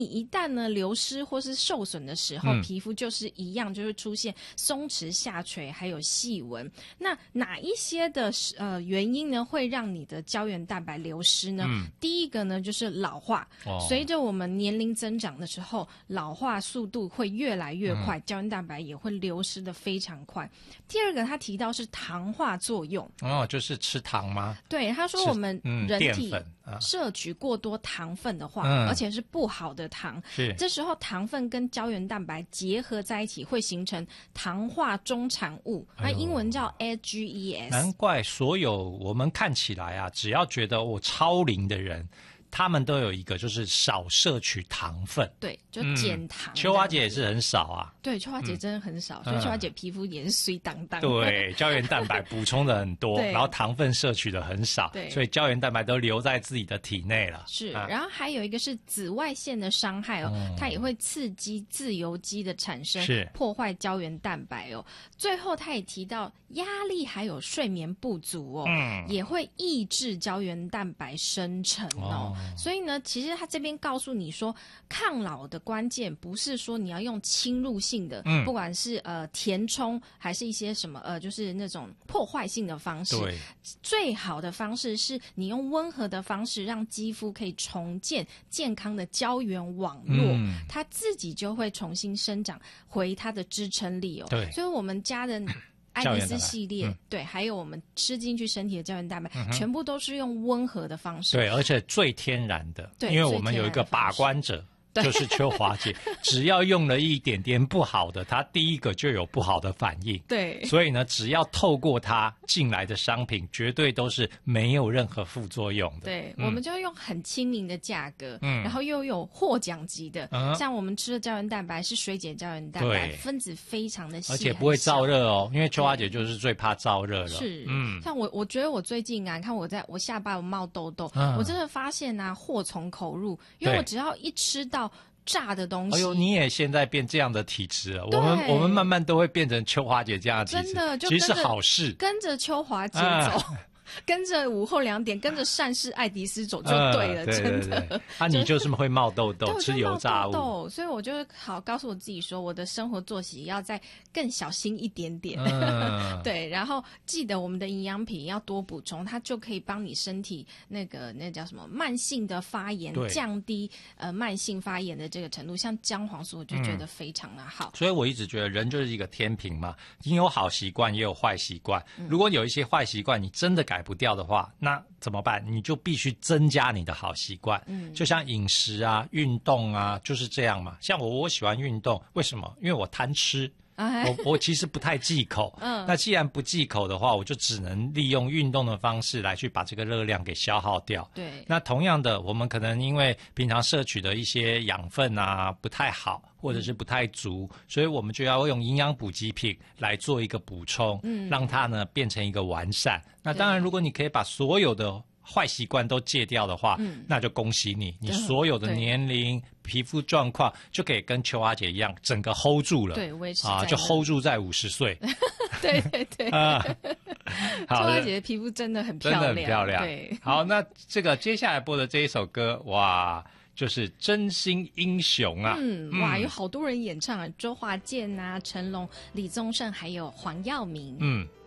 你一旦呢流失或是受损的时候，皮肤就是一样，就会出现松弛下垂，还有细纹。那哪一些的原因呢，会让你的胶原蛋白流失呢？第一个呢就是老化，随着我们年龄增长的时候，老化速度会越来越快，胶原蛋白也会流失的非常快。第二个他提到是糖化作用， 就是吃糖吗？ 对，他说我们人体淀粉摄取过多糖分的话，而且是不好的糖，这时候糖分跟胶原蛋白结合在一起，会形成糖化中产物，那英文叫 AGEs。 难怪所有我们看起来啊，只要觉得我超龄的人，他们都有一个就是少摄取糖分， 对，就减糖。 秋花姐也是很少啊， 对，秋花姐真的很少，所以秋花姐皮肤也是水当当。 对，胶原蛋白补充的很多，然后糖分摄取的很少，所以胶原蛋白都留在自己的体内了。 是，然后还有一个是紫外线的伤害它也会刺激自由基的产生，破坏胶原蛋白最后他也提到压力还有睡眠不足也会抑制胶原蛋白生成所以呢，其实他这边告诉你说，抗老的关键不是说你要用侵入性的，不管是填充还是一些什么就是那种破坏性的方式。对，最好的方式是你用温和的方式，让肌肤可以重建健康的胶原网络，它自己就会重新生长回它的支撑力对，所以我们家的爱丽丝系列对，还有我们吃进去身体的胶原蛋白全部都是用温和的方式， 对，而且最天然的，因为我们有一个把关者就是秋华姐，只要用了一点点不好的，她第一个就有不好的反应。 对， 所以呢，只要透过它进来的商品，绝对都是没有任何副作用的。 对，我们就用很亲民的价格，然后又有获奖级的，像我们吃的胶原蛋白是水解胶原蛋白，分子非常的细， 而且不会燥热因为秋华姐就是最怕燥热了。 是，像我觉得我最近啊，看我下巴有冒痘痘，我真的发现啊，祸从口入，因为我只要一吃到炸的东西， 哎呦，你也现在变这样的体质了。我们慢慢都会变成秋华姐这样的体质， 真的， 其实是好事， 跟着秋华姐走。跟着午后2点，跟着善事爱迪斯走就对了，真的。 你就是会冒痘痘，吃油炸物， 所以我就好告诉我自己说，我的生活作息要再更小心一点点。对，然后记得我们的营养品要多补充，它就可以帮你身体那叫什么慢性的发炎，降低慢性发炎的这个程度。像姜黄素，我就觉得非常的好。 所以我一直觉得人就是一个天平嘛，你有好习惯，也有坏习惯。如果有一些坏习惯，你真的改不掉的话，那怎么办？你就必须增加你的好习惯。就像饮食啊、运动啊，就是这样嘛。像我喜欢运动，为什么？因为我贪吃。我其实不太忌口，那既然不忌口的话，我就只能利用运动的方式来去把这个热量给消耗掉。 对， 那同样的，我们可能因为平常摄取的一些养分啊不太好，或者是不太足，所以我们就要用营养补给品来做一个补充，让它呢变成一个完善。那当然，如果你可以把所有的坏习惯都戒掉的话，那就恭喜你，你所有的年龄、皮肤状况就可以跟秋花姐一样，整个 hold 住了。 对，维持就 hold 住在50岁。 对对对。秋花姐的皮肤真的很漂亮， 真的很漂亮。 对， 好，那这个接下来播的这一首歌，哇，就是《真心英雄》啊。 哇，有好多人演唱啊，周华健啊、成龙、李宗盛，还有黄耀明。